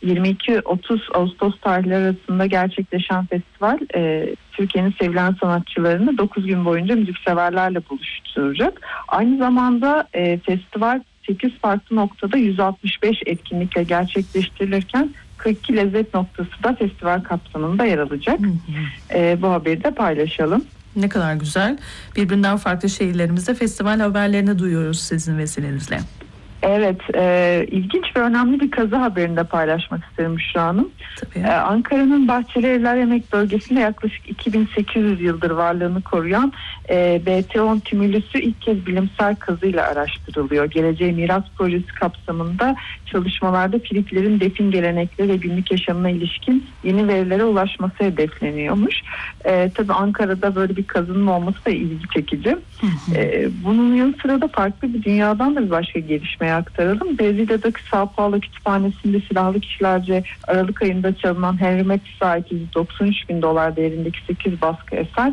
22-30 Ağustos tarihleri arasında gerçekleşen festival Türkiye'nin sevilen sanatçılarını 9 gün boyunca müzikseverlerle buluşturacak. Aynı zamanda festival 8 farklı noktada 165 etkinlikle gerçekleştirilirken 42 lezzet noktası da festival kapsamında yer alacak. Bu haberi de paylaşalım. Ne kadar güzel. Birbirinden farklı şehirlerimizde festival haberlerini duyuyoruz sizin vesilenizle. Evet, ilginç ve önemli bir kaza haberini de paylaşmak isterim Büşra Hanım. Ankara'nın Bahçeli Evler Yemek Bölgesi'nde yaklaşık 2800 yıldır varlığını koruyan BT10 tümülüsü ilk kez bilimsel kazıyla araştırılıyor. Geleceğe Miras Projesi kapsamında çalışmalarda Filiplerin defin gelenekleri ve günlük yaşamına ilişkin yeni verilere ulaşması hedefleniyormuş. Tabii Ankara'da böyle bir kazının olması da ilgi çekici. Bunun yanı sıra da farklı bir dünyadan da bir başka gelişmeye aktaralım. Brezilya'daki Sao Paulo kütüphanesinde silahlı kişilerce Aralık ayında çalınan Henry Matiss'e ait $93.000 değerindeki 8 baskı eser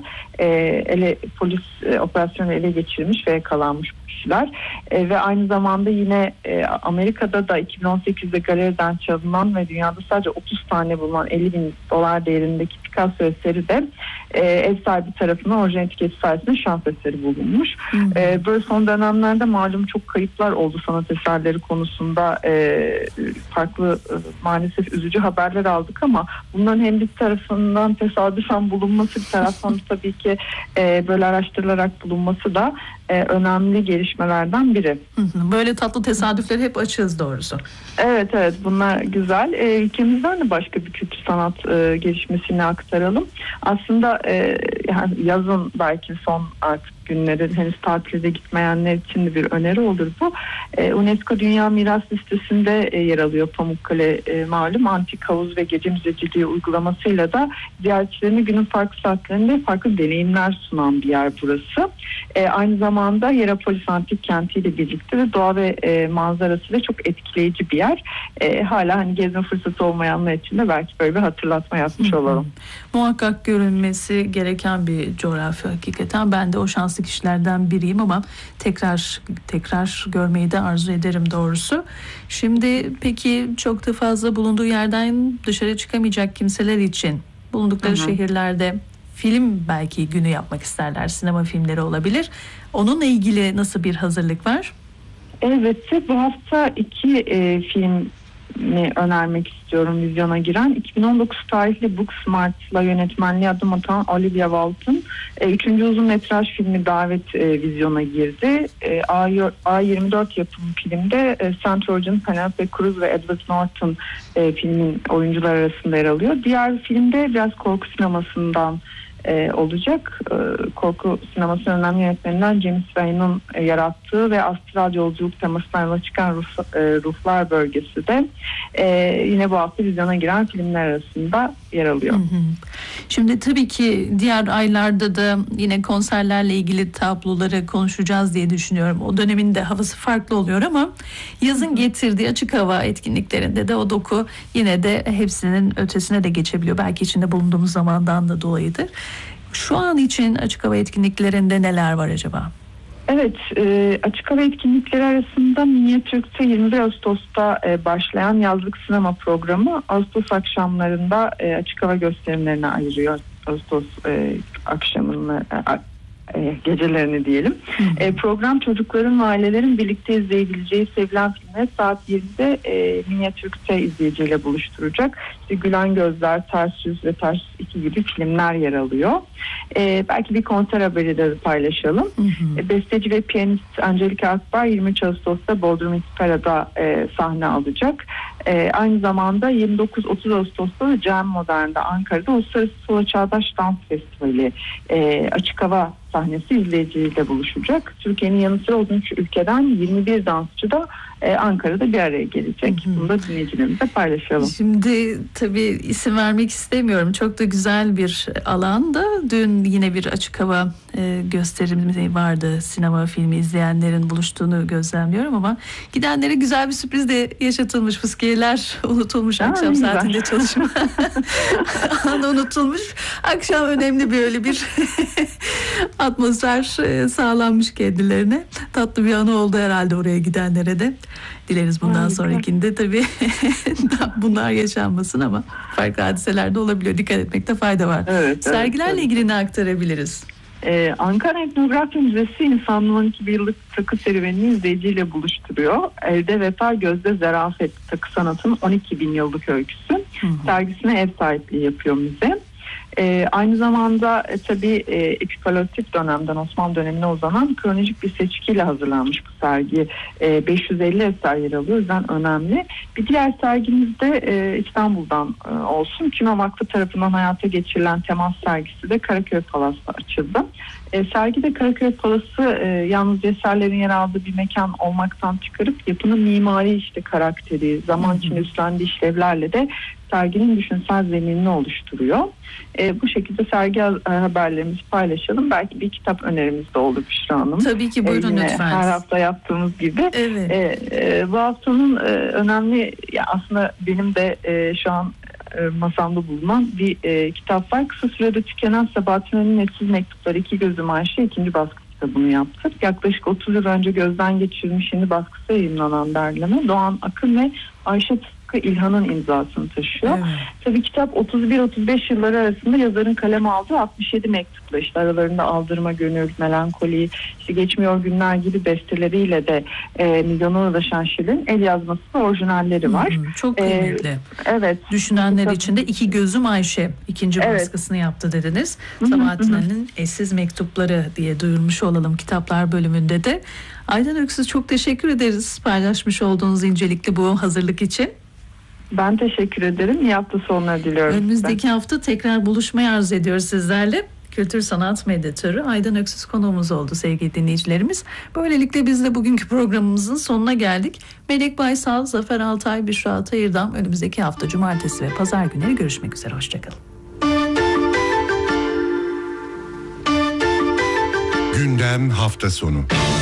polis operasyonu ele geçirmiş ve yakalanmış bu kişiler. Ve aynı zamanda yine Amerika'da da 2018'de galeriden çalınan ve dünyada sadece 30 tane bulunan $50.000 değerindeki Picasso eseri de ev sahibi tarafından orijinal etiketi sayesinde şans eseri bulunmuş. Böyle son dönemlerde malum çok kayıplar oldu sanat eserleri konusunda. Farklı maalesef üzücü haberler aldık ama bunların hem bir tarafından tesadüfen bulunması, bir taraftan tabii ki böyle araştırılarak bulunması da önemli gelişmelerden biri. Böyle tatlı tesadüfleri hep açığız doğrusu. Evet, bunlar güzel. Ülkemizden de başka bir kültür sanat gelişmesini aktaralım. Aslında yani yazın belki son artık günleri henüz tatilde gitmeyenler için de bir öneri olur bu. UNESCO Dünya Miras Listesi'nde yer alıyor Pamukkale malum antik havuz ve gece müzeciliği uygulamasıyla da ziyaretçilerine günün farklı saatlerinde farklı deneyimler sunan bir yer burası. Aynı zamanda Hierapolis Antik Kenti ile birlikte de doğa ve manzarası da çok etkileyici bir yer. Hala hani gezme fırsatı olmayanlar için de belki böyle bir hatırlatma yapmış olalım. Muhakkak görünmesi gereken bir coğrafya hakikaten. Ben de o şanslı kişilerden biriyim ama tekrar görmeyi de arzu ederim doğrusu. Şimdi peki çok da fazla bulunduğu yerden dışarı çıkamayacak kimseler için bulundukları şehirlerde film belki günü yapmak isterler. Sinema filmleri olabilir. Onunla ilgili nasıl bir hazırlık var? Elbette bu hafta 2 film önermek istiyorum vizyona giren. 2019 tarihli Booksmart'la yönetmenliğe adım atan Olivia Wilde'ın 3. uzun metraj filmi Davet vizyona girdi. A24 yapımı filmde St. George'un Penelope Cruz ve Edward Norton filmin oyuncular arasında yer alıyor. Diğer filmde biraz korku sinemasından olacak. Korku sinemasının önemli yönetmeninden James Wan'ın yarattığı ve astral yolculuk temasından yola çıkan Ruhlar Bölgesi de yine bu hafta vizyona giren filmler arasında yer alıyor. Şimdi tabii ki diğer aylarda da yine konserlerle ilgili tabloları konuşacağız diye düşünüyorum. O dönemin de havası farklı oluyor ama yazın getirdiği açık hava etkinliklerinde de o doku yine de hepsinin ötesine de geçebiliyor. Belki içinde bulunduğumuz zamandan da dolayıdır. Şu an için açık hava etkinliklerinde neler var acaba? Evet, açık hava etkinlikleri arasında Minyatürk'te 21 Ağustos'ta başlayan yazlık sinema programı Ağustos akşamlarında açık hava gösterimlerine ayırıyor. Ağustos akşamını gecelerini diyelim. Program çocukların ve ailelerin birlikte izleyebileceği sevilen filmleri saat 20'de Minyatürk'te izleyiciyle buluşturacak. İşte Gülen Gözler, Ters Yüz ve Ters 2 gibi filmler yer alıyor. Belki bir konser haberi de paylaşalım. Besteci ve piyanist Angelika Akbar 23 Ağustos'ta Bodrum İskara'da sahne alacak. Aynı zamanda 29-30 Ağustos'ta da Cem Modern'de Ankara'da Uluslararası Solo Çağdaş Dans Festivali açık hava sahnesi izleyiciyle buluşacak. Türkiye'nin yanı sıra 13 ülkeden 21 dansçı da Ankara'da bir araya gelecek. Bunu da dinleyicilerimizle paylaşalım. Şimdi tabii isim vermek istemiyorum. Çok da güzel bir alanda. Dün yine bir açık hava gösterimiz vardı. Sinema filmi izleyenlerin buluştuğunu gözlemliyorum ama gidenlere güzel bir sürpriz de yaşatılmış. Fıskiyeler unutulmuş akşam saatinde çalışma. Anı unutulmuş. Akşam önemli böyle bir atmosfer sağlanmış kendilerine. Tatlı bir anı oldu herhalde oraya gidenlere de. Dileriz bundan sonrakinde tabii bunlar yaşanmasın ama farklı hadiseler de olabiliyor. Dikkat etmekte fayda var. Evet, sergilerle ilgili ne aktarabiliriz? Ankara Etnografya Müzesi insanlığın 2 yıllık takı serüvenini izleyiciyle buluşturuyor. Elde vefa, gözde zarafet takı sanatının 12.000 yıllık öyküsü. Sergisine ev sahipliği yapıyor müze. Aynı zamanda tabii epipaleolitik dönemden Osmanlı dönemine uzanan kronolojik bir seçkiyle hazırlanmış bu sergi. 550 eser yer alıyor, o yüzden önemli. Bir diğer sergimiz de İstanbul'dan olsun. Kino Vakfı tarafından hayata geçirilen temas sergisi de Karaköy Palas'ta açıldı. Sergide Karaköy Palası yalnız eserlerin yer aldığı bir mekan olmaktan çıkarıp yapının mimari karakteri, zaman içinde üstlendiği işlevlerle de serginin düşünsel zeminini oluşturuyor. Bu şekilde sergi haberlerimizi paylaşalım. Belki bir kitap önerimiz de olur Büşra Hanım. Tabii ki, buyurun lütfen. Her hafta yaptığımız gibi. Evet. Bu haftanın önemli, aslında benim de şu an masamda bulunan bir kitap var. Kısa sürede tükenen Sabahattin Ali'nin Etsiz Mektupları 2 Gözüm Ayşe 2. baskı kitabını yaptık. Yaklaşık 30 yıl önce gözden geçirilmiş yeni baskısı yayınlanan derleme Doğan Akın ve Ayşe İlhan'ın imzasını taşıyor. Evet. Tabii kitap 31-35 yılları arasında yazarın kaleme aldığı 67 mektupla, aralarında Aldırma Gönül, Melankoli, Geçmiyor Günler gibi besteleriyle de milyona ulaşan şiirin el yazması ve orijinalleri var. Çok kıymetli. Evet. Düşünenler için de 2 Gözüm Ayşe 2. baskısını yaptı dediniz. Sabahattin Ali'nin Eşsiz Mektupları diye duyurmuş olalım kitaplar bölümünde de. Aydan Öksüz, çok teşekkür ederiz paylaşmış olduğunuz incelikli bu hazırlık için. Ben teşekkür ederim. İyi hafta sonları diliyorum. Önümüzdeki hafta tekrar buluşmayı arzu ediyoruz sizlerle. Kültür sanat medyatörü Aydan Öksüz konuğumuz oldu sevgili dinleyicilerimiz. Böylelikle biz de bugünkü programımızın sonuna geldik. Melek Baysal, Zafer Altay, Büşra Atayır'dan önümüzdeki hafta cumartesi ve pazar günleri görüşmek üzere. Hoşçakalın. Gündem hafta sonu.